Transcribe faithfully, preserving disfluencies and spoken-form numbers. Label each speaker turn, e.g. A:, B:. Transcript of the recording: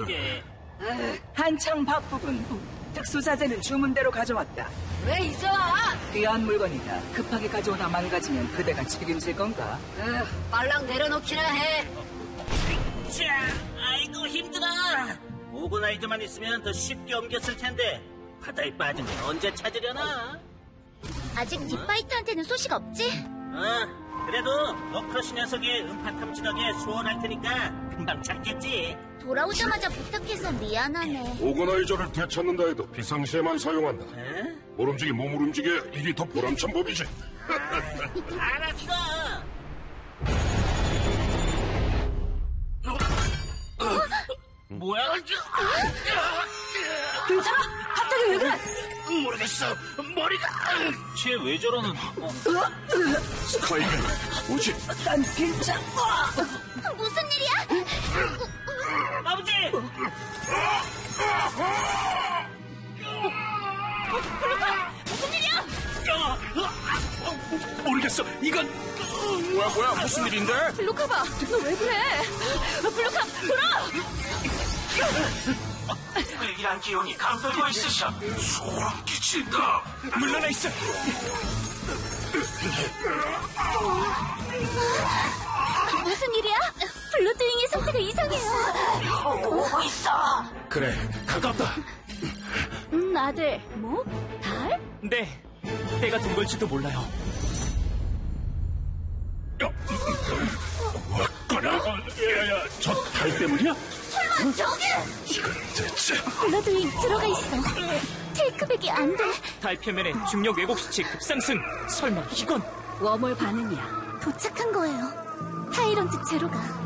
A: 게.
B: 한창 바쁘군. 특수자재는 주문대로 가져왔다.
C: 왜 이제 와?
B: 귀한 물건이다. 급하게 가져오다 망가지면 그대가 책임질 건가?
C: 으, 빨랑 내려놓기나 해.
A: 자, 아이고 힘들어. 오거나이저만 있으면 더 쉽게 옮겼을 텐데 바다에 빠지면 언제 찾으려나?
D: 아직 딥파이터한테는 소식 없지?
A: 어, 그래도 너크러시 녀석이 음파 탐지덕에 소원할 테니까 금방 찾겠지.
D: 돌아오자마자 부탁해서 미안하네.
E: 오거나이저를 되찾는다 해도 비상시에만 사용한다.
A: 에?
E: 모름지기 몸을 움직여 일이 더 보람찬 법이지.
A: 알았어. 뭐야?
C: 괜찮아? 갑자기 왜 그래?
A: 모르겠어. 머리가. 쟤 왜 저러는?
E: 스카이가 오지.
B: 난 괜찮아.
D: 무슨 일이야?
A: 아버지.
D: 무슨 일이야?
A: 모르겠어. 이건
E: 뭐야 뭐야 무슨 일인데?
C: 블루카바, 너 왜 그래? 블루카, 돌아!
A: 불길한 기운이 감돌고 있으셔.
E: 소름 끼친다.
A: 물러나 있어.
D: 무슨 일이야? 블루드윙의 상태가 이상해요.
C: 오고 있어.
E: 그래 가깝다.
D: 음, 아들, 뭐? 달?
F: 네, 때가 된 걸지도 몰라요.
E: 왔거나. 야야 저 달 때문이야?
D: 설마 저기!
E: 이건 대체.
D: 블루드윙 들어가 있어. 테이크백이 안 돼.
F: 달 표면의 중력 왜곡 수치 급상승. 설마 이건?
C: 웜홀 반응이야.
D: 도착한 거예요. 타이런트 제로가.